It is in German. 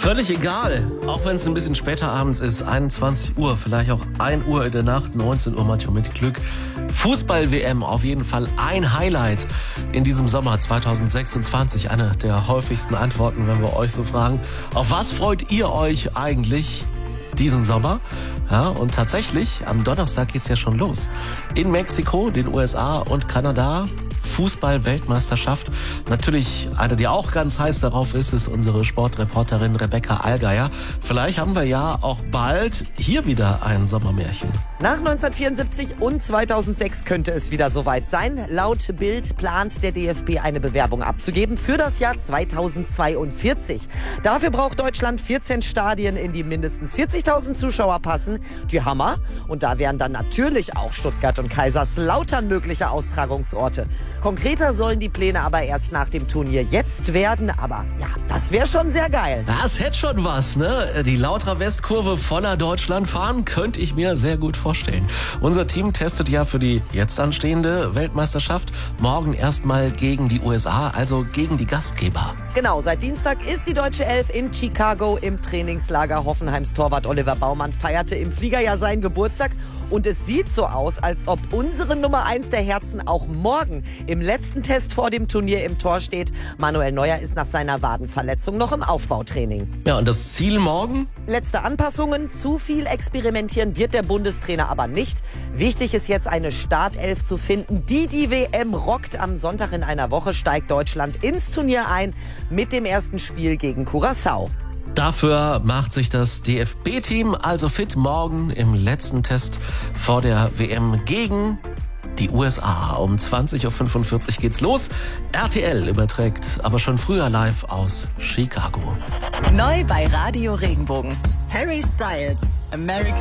Völlig egal, auch wenn es ein bisschen später abends ist, 21 Uhr, vielleicht auch 1 Uhr in der Nacht, 19 Uhr manchmal mit Glück. Fußball-WM, auf jeden Fall ein Highlight in diesem Sommer 2026. Eine der häufigsten Antworten, wenn wir euch so fragen, auf was freut ihr euch eigentlich diesen Sommer? Ja, und tatsächlich, am Donnerstag geht's ja schon los. In Mexiko, den USA und Kanada. Fußball-Weltmeisterschaft. Natürlich eine, die auch ganz heiß darauf ist unsere Sportreporterin Rebecca Allgeier. Vielleicht haben wir ja auch bald hier wieder ein Sommermärchen. Nach 1974 und 2006 könnte es wieder soweit sein. Laut Bild plant der DFB eine Bewerbung abzugeben für das Jahr 2042. Dafür braucht Deutschland 14 Stadien, in die mindestens 40.000 Zuschauer passen. Die Hammer. Und da wären dann natürlich auch Stuttgart und Kaiserslautern mögliche Austragungsorte. Konkreter sollen die Pläne aber erst nach dem Turnier jetzt werden. Aber ja, das wäre schon sehr geil. Das hätte schon was, ne? Die Lauterer Westkurve voller Deutschland fahren, könnte ich mir sehr gut vorstellen. Unser Team testet ja für die jetzt anstehende Weltmeisterschaft morgen erstmal gegen die USA, also gegen die Gastgeber. Genau, seit Dienstag ist die deutsche Elf in Chicago im Trainingslager. Hoffenheims Torwart Oliver Baumann feierte im Flieger ja seinen Geburtstag. Und es sieht so aus, als ob unsere Nummer 1 der Herzen auch morgen im letzten Test vor dem Turnier im Tor steht. Manuel Neuer ist nach seiner Wadenverletzung noch im Aufbautraining. Ja, und das Ziel morgen? Letzte Anpassungen. Zu viel experimentieren wird der Bundestrainer aber nicht. Wichtig ist jetzt eine Startelf zu finden, die WM rockt. Am Sonntag in einer Woche steigt Deutschland ins Turnier ein mit dem ersten Spiel gegen Curaçao. Dafür macht sich das DFB-Team also fit morgen im letzten Test vor der WM gegen die USA. Um 20.45 Uhr geht's los. RTL überträgt aber schon früher live aus Chicago. Neu bei Radio Regenbogen. Harry Styles, American